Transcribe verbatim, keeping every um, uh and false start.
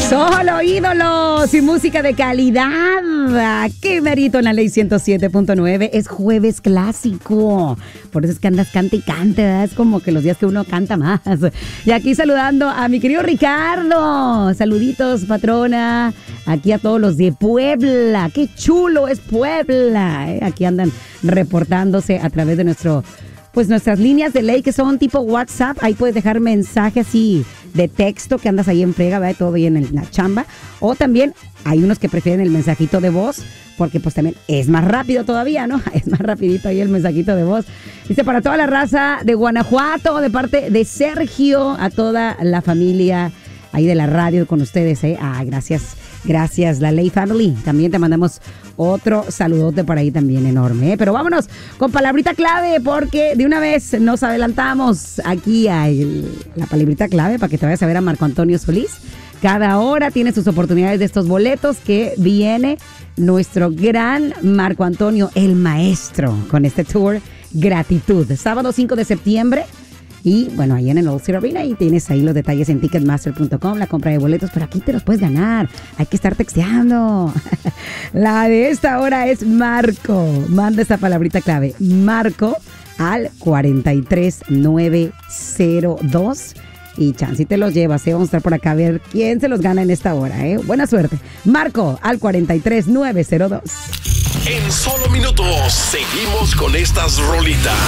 Solo ídolos y música de calidad. ¡Qué mérito en la ley ciento siete punto nueve! Es jueves clásico. Por eso es que andas canta y canta, ¿verdad? Es como que los días que uno canta más. Y aquí saludando a mi querido Ricardo. Saluditos, patrona. Aquí a todos los de Puebla. ¡Qué chulo es Puebla! ¿eh? Aquí andan reportándose a través de nuestro... Pues nuestras líneas de ley que son tipo WhatsApp, ahí puedes dejar mensaje así de texto que andas ahí en frega, ¿verdad? Todo bien en la chamba. O también hay unos que prefieren el mensajito de voz, porque pues también es más rápido todavía, ¿no? Es más rapidito ahí el mensajito de voz. Dice, para toda la raza de Guanajuato, de parte de Sergio, a toda la familia ahí de la radio con ustedes, ¿eh? Ah, gracias, gracias, la Ley Family. También te mandamos otro saludote por ahí también enorme, ¿eh? Pero vámonos con palabrita clave, porque de una vez nos adelantamos aquí a el, la palabrita clave para que te vayas a ver a Marco Antonio Solís. Cada hora tiene sus oportunidades de estos boletos que viene nuestro gran Marco Antonio, el maestro, con este tour Gratitud. Sábado cinco de septiembre. Y bueno, ahí en el Old City Arena, y tienes ahí los detalles en ticketmaster punto com, la compra de boletos, pero aquí te los puedes ganar. Hay que estar texteando. La de esta hora es Marco. Manda esa palabrita clave. Marco al cuarenta y tres nueve cero dos. Y chance te los llevas, ¿eh? Vamos a estar por acá a ver quién se los gana en esta hora, ¿eh? Buena suerte. Marco al cuarenta y tres nueve cero dos. En solo minutos seguimos con estas rolitas.